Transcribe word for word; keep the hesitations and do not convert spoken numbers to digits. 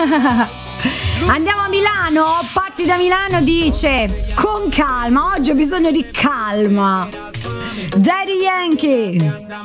Andiamo a Milano. Patti da Milano dice: con calma, oggi ho bisogno di calma. Daddy Yankee.